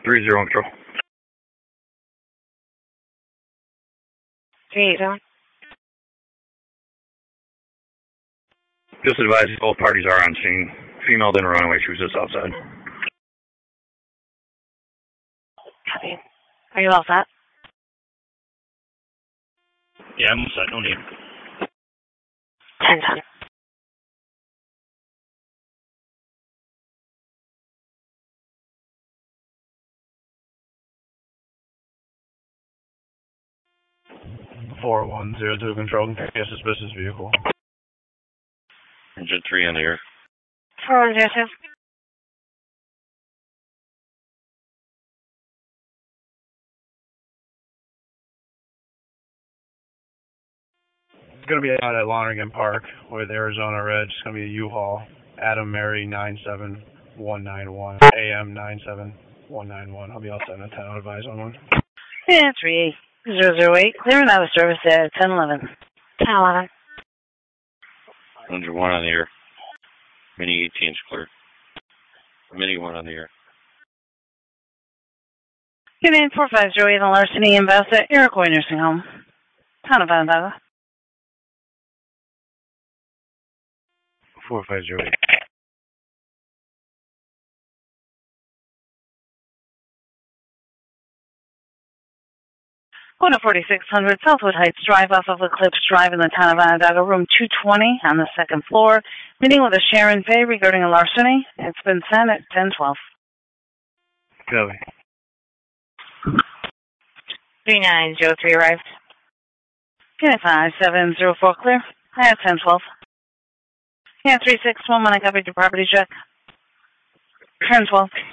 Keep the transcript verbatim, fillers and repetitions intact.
three zero control. three eight zero. Just advise both parties are on scene. Female didn't run away. She was just outside. Copy. Are you all set? Yeah, I'm all set. No need. ten ten. four one zero two control. Yes, suspicious vehicle. Engine three on the air. four one zero two. It's going to be out at Lonergan Park with Arizona Red. It's going to be a U-Haul. Adam Mary nine seven one nine one. A M nine seven one nine one. I'll be all set in a ten. I'll advise on one. Yeah, three zero zero eight. Clearing out of service at ten eleven. ten eleven. one oh one on the air. Mini eighteen is clear. Mini one on the air. Unit four five zero eight on larceny in Bassett, Iroquois Nursing Home. Town of Onondaga. four five zero eight. one to forty-six hundred Southwood Heights Drive off of Eclipse Drive in the town of Onondaga, room two twenty on the second floor. Meeting with a Sharon Fay regarding a larceny. It's been sent at ten twelve. Copy. three nine zero three arrived. Unit five seven zero four clear. I have ten twelve. Yeah, three six one one, I copied your property check. ten twelve.